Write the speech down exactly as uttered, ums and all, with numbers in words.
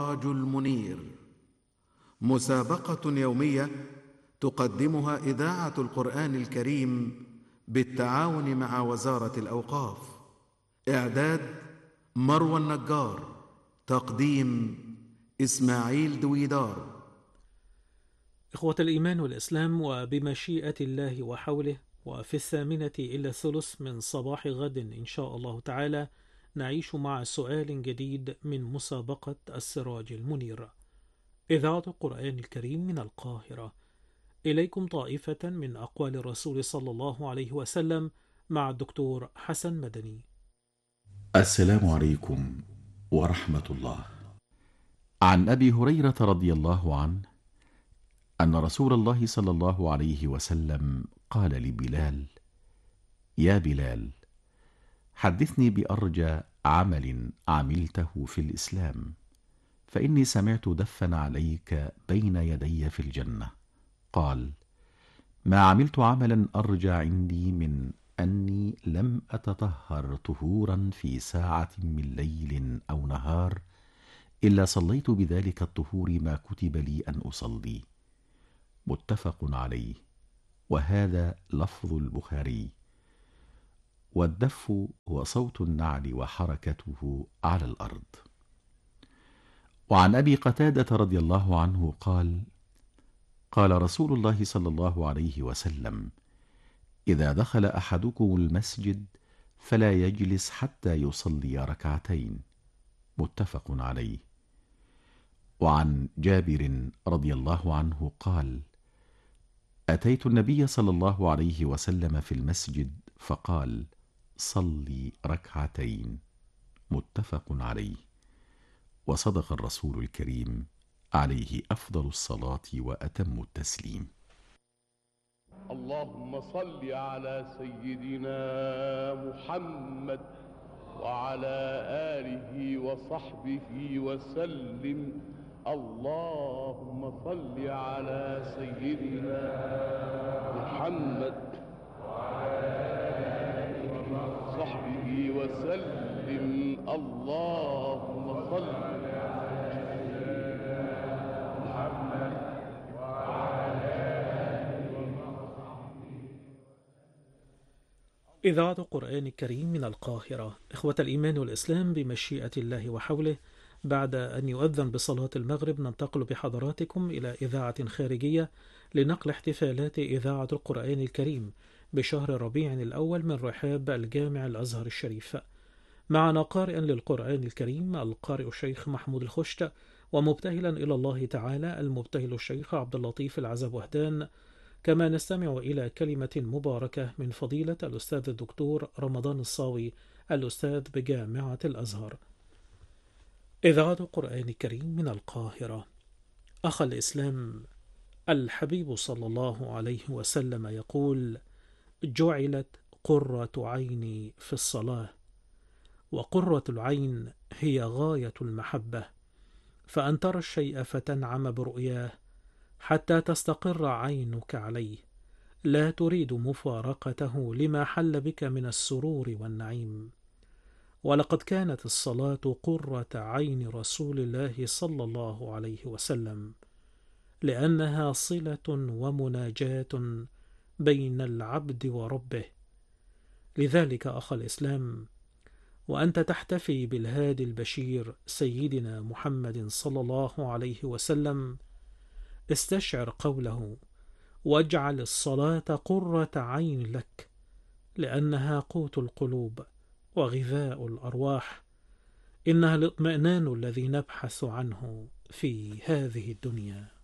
السراج المنير، مسابقة يومية تقدمها إذاعة القرآن الكريم بالتعاون مع وزارة الأوقاف. إعداد مروى النجار، تقديم إسماعيل دويدار. إخوة الإيمان والإسلام، وبمشيئة الله وحوله، وفي الثامنة إلى الثلث من صباح غد إن شاء الله تعالى نعيش مع سؤال جديد من مسابقة السراج المنير. إذاعة القرآن الكريم من القاهرة، إليكم طائفة من أقوال الرسول صلى الله عليه وسلم مع الدكتور حسن مدني. السلام عليكم ورحمة الله. عن أبي هريرة رضي الله عنه أن رسول الله صلى الله عليه وسلم قال لبلال: يا بلال، حدثني بأرجى عمل عملته في الإسلام، فإني سمعت دفا عليك بين يدي في الجنة. قال: ما عملت عملا أرجى عندي من أني لم أتطهر طهورا في ساعة من ليل أو نهار إلا صليت بذلك الطهور ما كتب لي أن أصلي. متفق عليه، وهذا لفظ البخاري. والدف هو صوت النعل وحركته على الأرض. وعن أبي قتادة رضي الله عنه قال: قال رسول الله صلى الله عليه وسلم: إذا دخل أحدكم المسجد فلا يجلس حتى يصلي ركعتين. متفق عليه. وعن جابر رضي الله عنه قال: أتيت النبي صلى الله عليه وسلم في المسجد فقال: صلي ركعتين. متفق عليه. وصدق الرسول الكريم عليه أفضل الصلاة وأتم التسليم. اللهم صل على سيدنا محمد وعلى آله وصحبه وسلم. اللهم صل على سيدنا محمد وعلى آله وصحبه وسلم. اللهم صل على سيدنا محمد وعلى آله وصحبه. إذاعة القرآن الكريم من القاهرة. إخوة الإيمان والإسلام، بمشيئة الله وحوله، بعد أن يؤذن بصلاة المغرب ننتقل بحضراتكم إلى إذاعة خارجية لنقل احتفالات إذاعة القرآن الكريم بشهر ربيع الأول من رحاب الجامع الأزهر الشريف. معنا قارئا للقرآن الكريم القارئ الشيخ محمود الخشت، ومبتهلا إلى الله تعالى المبتهل الشيخ عبد اللطيف العزب وهدان. كما نستمع إلى كلمة مباركة من فضيلة الأستاذ الدكتور رمضان الصاوي، الأستاذ بجامعة الأزهر. إذاعة القرآن الكريم من القاهرة. أخ الإسلام، الحبيب صلى الله عليه وسلم يقول: جعلت قرة عيني في الصلاة. وقرة العين هي غاية المحبة، فأن ترى الشيء فتنعم برؤياه حتى تستقر عينك عليه، لا تريد مفارقته لما حل بك من السرور والنعيم. ولقد كانت الصلاة قرة عين رسول الله صلى الله عليه وسلم، لأنها صلة ومناجاة بين العبد وربه. لذلك أخ الإسلام، وأنت تحتفي بالهادي البشير سيدنا محمد صلى الله عليه وسلم، استشعر قوله: واجعل الصلاة قرة عين لك، لأنها قوت القلوب وغذاء الأرواح. إنها الاطمئنان الذي نبحث عنه في هذه الدنيا.